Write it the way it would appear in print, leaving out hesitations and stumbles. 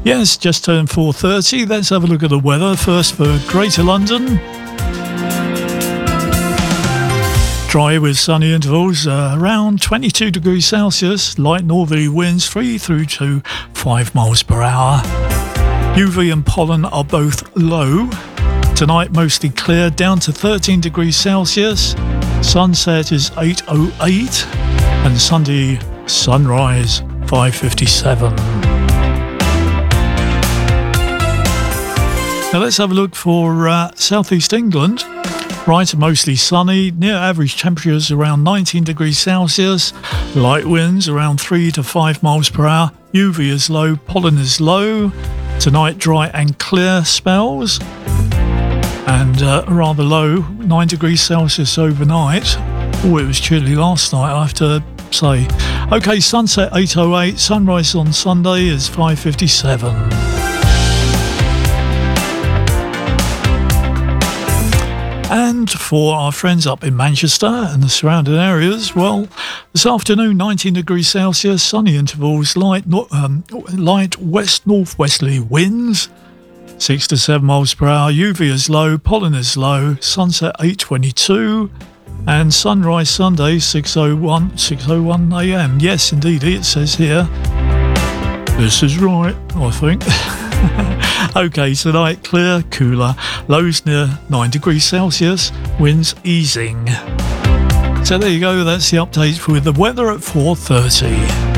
Yes, just turned 4:30. Let's have a look at the weather. First for Greater London. Dry with sunny intervals, around 22 degrees Celsius. Light northerly winds 3 through to 5 miles per hour. UV and pollen are both low. Tonight mostly clear, down to 13 degrees Celsius. Sunset is 8:08 and Sunday sunrise 5:57. Now let's have a look for southeast England. Bright and mostly sunny, near average temperatures around 19 degrees Celsius. Light winds around 3 to 5 miles per hour. UV is low, pollen is low. Tonight dry and clear spells. And rather low, 9 degrees Celsius overnight. Oh, it was chilly last night, I have to say. Okay, sunset 8:08, sunrise on Sunday is 5:57. And for our friends up in Manchester and the surrounding areas, well, this afternoon 19 degrees Celsius, sunny intervals, light west-northwesterly winds, 6 to 7 miles per hour. UV is low, pollen is low. Sunset 8:22 and sunrise Sunday 6:01 a.m. Yes, indeed, it says here. This is right, I think. Okay, tonight clear, cooler, lows near 9 degrees Celsius, winds easing. So there you go, that's the update with the weather at 4:30.